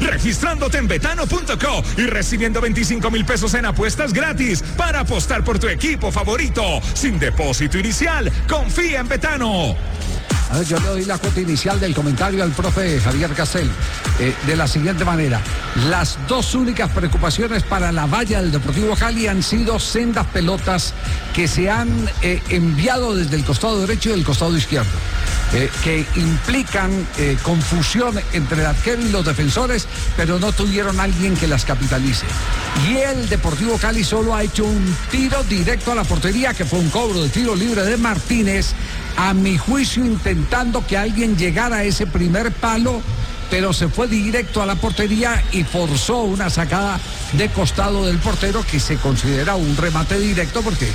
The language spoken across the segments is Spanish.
registrándote en betano.co y recibiendo 25,000 pesos en apuestas gratis para apostar por tu equipo favorito. Sin depósito inicial, confía en Betano. A ver, yo le doy la cuota inicial del comentario al profe Javier Castel de la siguiente manera. Las dos únicas preocupaciones para la valla del Deportivo Cali han sido sendas pelotas que se han enviado desde el costado derecho y del costado izquierdo, que implican confusión entre el arquero y los defensores, pero no tuvieron alguien que las capitalice. Y el Deportivo Cali solo ha hecho un tiro directo a la portería, que fue un cobro de tiro libre de Martínez, a mi juicio intentando que alguien llegara a ese primer palo, pero se fue directo a la portería y forzó una sacada de costado del portero, que se considera un remate directo porque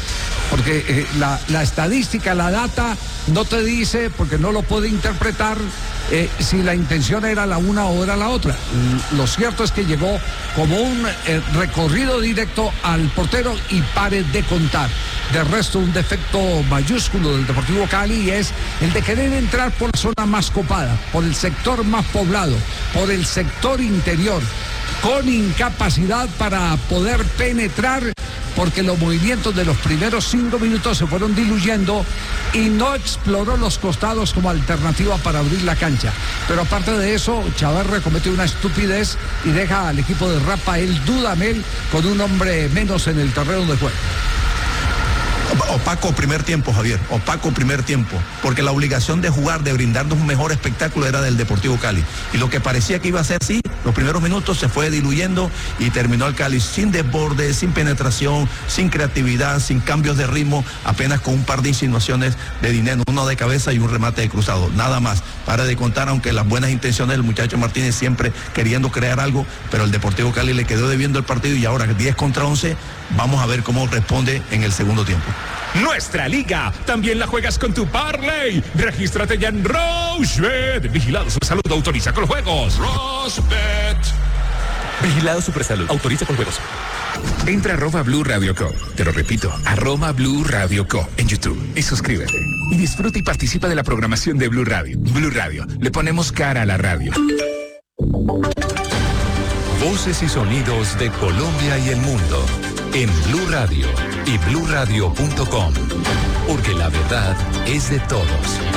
la estadística, la data no te dice, porque no lo puede interpretar si la intención era la una o era la otra. Lo cierto es que llegó como un recorrido directo al portero y pare de contar. De resto, un defecto mayúsculo del Deportivo Cali es el de querer entrar por la zona más copada, por el sector más poblado, por el sector interior, con incapacidad para poder penetrar, porque los movimientos de los primeros 5 minutos se fueron diluyendo y no exploró los costados como alternativa para abrir la cancha. Pero aparte de eso, Chavarri comete una estupidez y deja al equipo de Rafael Dudamel con un hombre menos en el terreno de juego. Opaco primer tiempo, Javier, opaco primer tiempo, porque la obligación de jugar, de brindarnos un mejor espectáculo era del Deportivo Cali, y lo que parecía que iba a ser así, los primeros minutos se fue diluyendo y terminó el Cali sin desborde, sin penetración, sin creatividad, sin cambios de ritmo, apenas con un par de insinuaciones de dinero, uno de cabeza y un remate de cruzado, nada más. Para de contar, aunque las buenas intenciones del muchacho Martínez siempre queriendo crear algo, pero el Deportivo Cali le quedó debiendo el partido y ahora 10 contra 11, vamos a ver cómo responde en el segundo tiempo. Nuestra liga también la juegas con tu Parley. Regístrate ya en Rochebet. Vigilado Supersalud, autoriza con juegos. Rochebet. Vigilado Supersalud, autoriza con juegos. Entra a @Blue Radio Co. Te lo repito, @Blue Radio Co. en YouTube y suscríbete. Y disfruta y participa de la programación de Blue Radio. Blue Radio, le ponemos cara a la radio. Voces y sonidos de Colombia y el mundo en Blue Radio y bluradio.com, porque la verdad es de todos.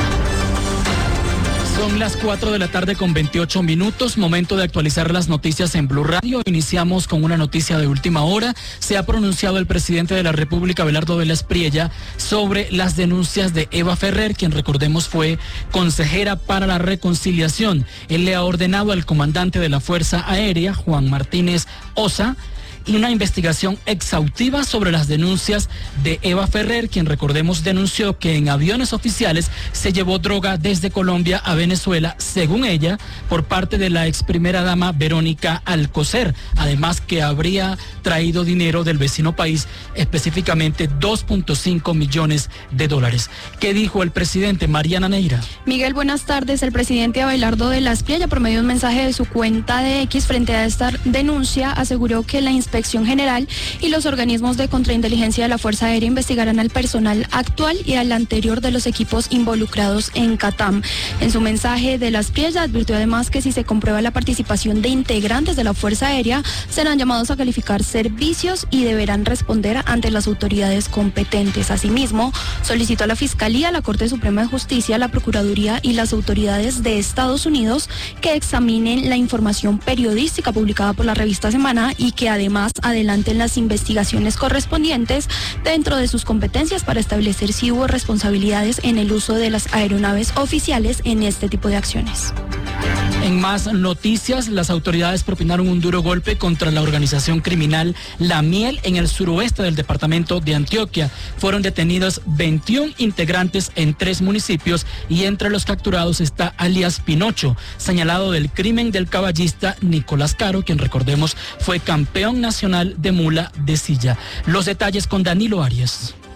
Son las 4 de la tarde con 28 minutos, momento de actualizar las noticias en Blue Radio. Iniciamos con una noticia de última hora. Se ha pronunciado el presidente de la República, Abelardo Vélez Priella, sobre las denuncias de Eva Ferrer, quien recordemos fue consejera para la reconciliación. Él le ha ordenado al comandante de la Fuerza Aérea, Juan Martínez Osa, y una investigación exhaustiva sobre las denuncias de Eva Ferrer, quien recordemos denunció que en aviones oficiales se llevó droga desde Colombia a Venezuela, según ella, por parte de la ex primera dama Verónica Alcocer, además que habría traído dinero del vecino país, específicamente $2.5 millones. ¿Qué dijo el presidente? Mariana Neira. Miguel, buenas tardes. El presidente Abelardo Vélez Priella, por medio de un mensaje de su cuenta de X frente a esta denuncia, aseguró que la Inspección General y los organismos de contrainteligencia de la Fuerza Aérea investigarán al personal actual y al anterior de los equipos involucrados en Catam. En su mensaje, Vélez Priella advirtió además que si se comprueba la participación de integrantes de la Fuerza Aérea, serán llamados a calificar servicios y deberán responder ante las autoridades competentes. Asimismo, solicitó a la Fiscalía, la Corte Suprema de Justicia, la Procuraduría y las autoridades de Estados Unidos que examinen la información periodística publicada por la revista Semana y que además adelanten las investigaciones correspondientes dentro de sus competencias para establecer si hubo responsabilidades en el uso de las aeronaves oficiales en este tipo de acciones. En más noticias, las autoridades propinaron un duro golpe contra la organización criminal La Miel en el suroeste del departamento de Antioquia. Fueron detenidos 21 integrantes en 3 municipios y entre los capturados está alias Pinocho, señalado del crimen del caballista Nicolás Caro, quien recordemos fue campeón nacional de mula de silla. Los detalles con Danilo Arias.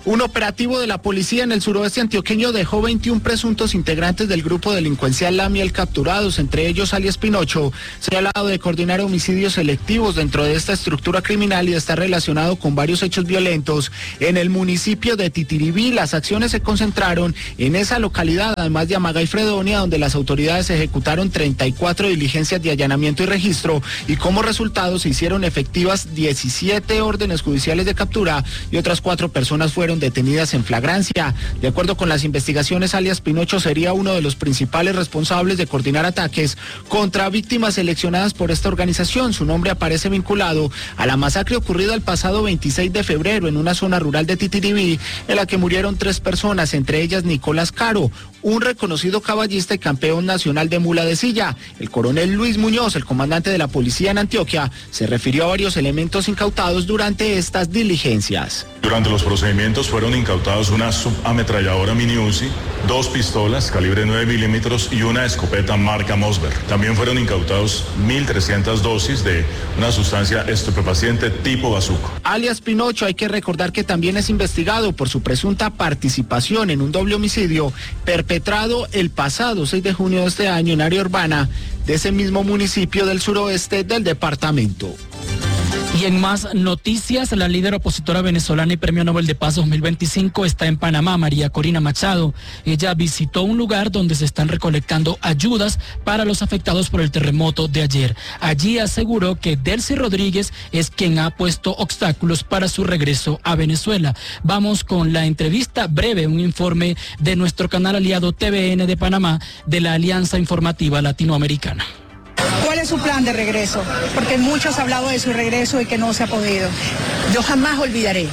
Un operativo de la policía en el suroeste antioqueño dejó 21 presuntos integrantes del grupo delincuencial La Miel capturados, entre ellos alias Pinocho, señalado de coordinar homicidios selectivos dentro de esta estructura criminal y de estar relacionado con varios hechos violentos en el municipio de Titiribí. Las acciones se concentraron en esa localidad, además de Amaga y Fredonia, donde las autoridades ejecutaron 34 diligencias de allanamiento y registro, y como resultado se hicieron efectivas 17 órdenes judiciales de captura y otras 4 personas fueron detenidas en flagrancia. De acuerdo con las investigaciones, alias Pinocho sería uno de los principales responsables de coordinar ataques contra víctimas seleccionadas por esta organización. Su nombre aparece vinculado a la masacre ocurrida el pasado 26 de febrero en una zona rural de Titiribí, en la que murieron 3 personas, entre ellas Nicolás Caro, un reconocido caballista y campeón nacional de mula de silla. El coronel Luis Muñoz, el comandante de la policía en Antioquia, se refirió a varios elementos incautados durante estas diligencias. Durante los procedimientos fueron incautados una subametralladora mini Uzi, 2 pistolas calibre 9 milímetros y una escopeta marca Mossberg. También fueron incautados 1.300 dosis de una sustancia estupefaciente tipo bazuco. Alias Pinocho, hay que recordar que también es investigado por su presunta participación en un doble homicidio perpetrado el pasado 6 de junio de este año en área urbana de ese mismo municipio del suroeste del departamento. Y en más noticias, la líder opositora venezolana y Premio Nobel de Paz 2025 está en Panamá, María Corina Machado. Ella visitó un lugar donde se están recolectando ayudas para los afectados por el terremoto de ayer. Allí aseguró que Delcy Rodríguez es quien ha puesto obstáculos para su regreso a Venezuela. Vamos con la entrevista breve, un informe de nuestro canal aliado TVN de Panamá de la Alianza Informativa Latinoamericana. ¿Cuál es su plan de regreso? Porque muchos han hablado de su regreso y que no se ha podido. Yo jamás olvidaré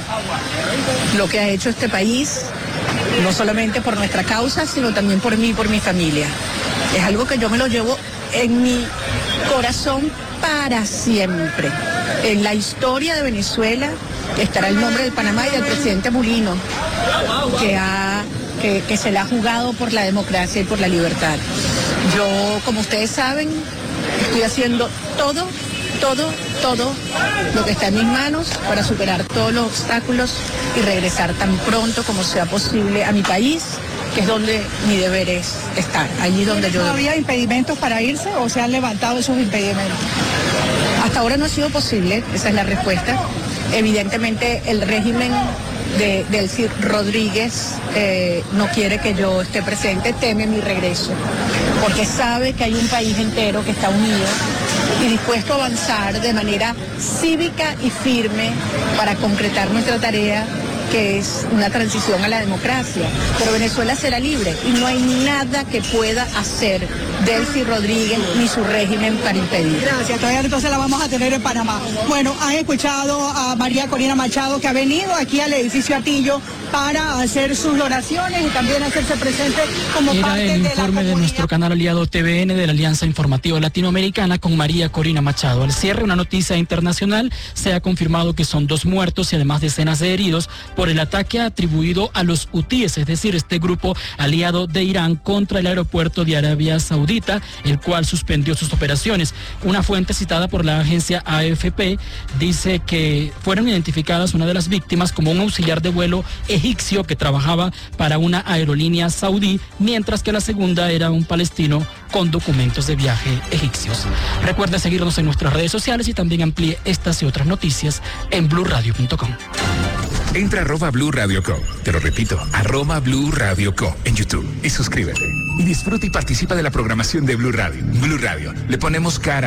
lo que ha hecho este país, no solamente por nuestra causa, sino también por mí y por mi familia. Es algo que yo me lo llevo en mi corazón para siempre. En la historia de Venezuela estará el nombre de Panamá y del presidente Mulino, que se la ha jugado por la democracia y por la libertad. Yo, como ustedes saben, estoy haciendo todo lo que está en mis manos para superar todos los obstáculos y regresar tan pronto como sea posible a mi país, que es donde mi deber es estar, allí donde yo... ¿Había impedimentos para irse o se han levantado esos impedimentos? Hasta ahora no ha sido posible, esa es la respuesta. Evidentemente el régimen de Delcy Rodríguez no quiere que yo esté presente, teme mi regreso, porque sabe que hay un país entero que está unido y dispuesto a avanzar de manera cívica y firme para concretar nuestra tarea, que es una transición a la democracia. Pero Venezuela será libre y no hay nada que pueda hacer Delcy Rodríguez ni su régimen para impedir. Gracias, todavía entonces la vamos a tener en Panamá. Bueno, han escuchado a María Corina Machado, que ha venido aquí al edificio Atillo para hacer sus oraciones y también hacerse presente como parte de la comunidad. Era el informe de nuestro canal aliado TVN de la Alianza Informativa Latinoamericana con María Corina Machado. Al cierre, una noticia internacional: se ha confirmado que son 2 muertos y además decenas de heridos por el ataque atribuido a los hutíes, es decir, este grupo aliado de Irán, contra el aeropuerto de Arabia Saudita, el cual suspendió sus operaciones. Una fuente citada por la agencia AFP dice que fueron identificadas una de las víctimas como un auxiliar de vuelo egipcio que trabajaba para una aerolínea saudí, mientras que la segunda era un palestino con documentos de viaje egipcios. Recuerde seguirnos en nuestras redes sociales y también amplíe estas y otras noticias en blurradio.com. Entra a @Blue Radio Co. Te lo repito, @Blue Radio Co. en YouTube y suscríbete. Y disfruta y participa de la programación de Blue Radio. Blue Radio, le ponemos cara